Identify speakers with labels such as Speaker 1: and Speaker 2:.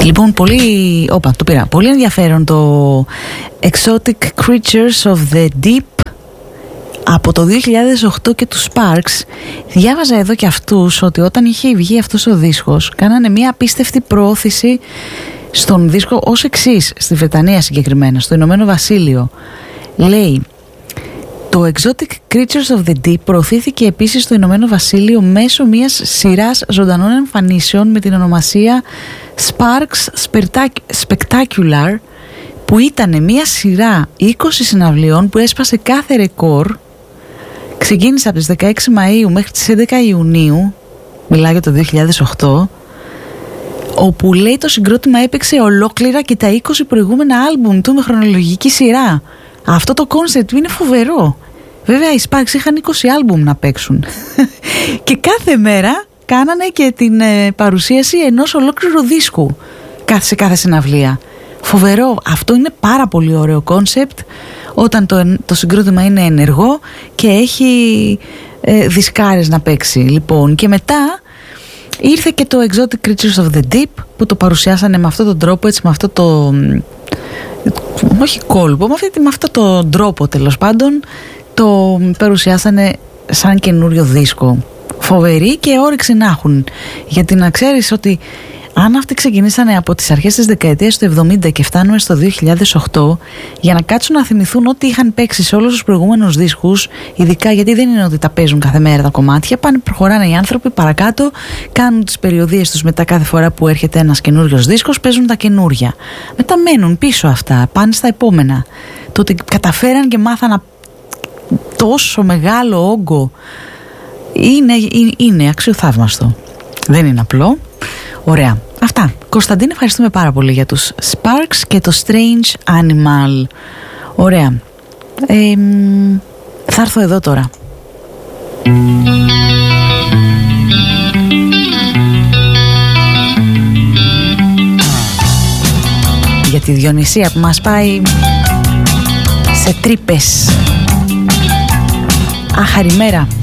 Speaker 1: Λοιπόν, πολύ ενδιαφέρον το Exotic Creatures of the Deep από το 2008 και τους Sparks. Διάβαζα εδώ και αυτούς ότι όταν είχε βγει αυτός ο δίσκος κάνανε μια απίστευτη προώθηση στον δίσκο ως εξής, στη Βρετανία συγκεκριμένα, στο Ηνωμένο Βασίλειο. Λέει, το Exotic Creatures of the Deep προωθήθηκε επίσης στο Ηνωμένο Βασίλειο μέσω μιας σειράς ζωντανών εμφανίσεων με την ονομασία Sparks Spectacular, που ήταν μια σειρά 20 συναυλιών που έσπασε κάθε ρεκόρ. Ξεκίνησε από τις 16 Μαΐου μέχρι τις 11 Ιουνίου, μιλάω για το 2008, όπου λέει το συγκρότημα έπαιξε ολόκληρα και τα 20 προηγούμενα άλμπουμ του με χρονολογική σειρά. Αυτό το κόνσεπτ είναι φοβερό. Βέβαια οι Sparks είχαν 20 άλμπουμ να παίξουν και κάθε μέρα κάνανε και την παρουσίαση ενός ολόκληρου δίσκου σε κάθε συναυλία. Φοβερό. Αυτό είναι πάρα πολύ ωραίο κόνσεπτ όταν το συγκρότημα είναι ενεργό και έχει δισκάρες να παίξει. Λοιπόν, και μετά ήρθε και το Exotic Creatures of the Deep που το παρουσιάσανε με αυτόν τον τρόπο, έτσι, με αυτό το... όχι κόλπο, με αυτό τον τρόπο τέλος πάντων, το παρουσιάσανε σαν καινούριο δίσκο. Φοβερή και όρεξη να έχουν, γιατί να ξέρεις ότι αν αυτοί ξεκινήσανε από τις αρχές της δεκαετίας του 70 και φτάνουμε στο 2008, για να κάτσουν να θυμηθούν ό,τι είχαν παίξει σε όλους τους προηγούμενους δίσκους, ειδικά γιατί δεν είναι ότι τα παίζουν κάθε μέρα τα κομμάτια, πάνε, προχωράνε οι άνθρωποι παρακάτω, κάνουν τις περιοδίες τους μετά κάθε φορά που έρχεται ένας καινούριος δίσκος, παίζουν τα καινούρια. Μετά μένουν πίσω αυτά, πάνε στα επόμενα. Το ότι καταφέραν και μάθαν τόσο μεγάλο όγκο είναι αξιοθαύμαστο. Δεν είναι απλό. Ωραία. Αυτά. Κωνσταντίνε, ευχαριστούμε πάρα πολύ για τους Sparks και το Strange Animal. Ωραία. Θα έρθω εδώ τώρα. Για τη Διονυσία που μας πάει σε τρύπες. Άχαρη μέρα.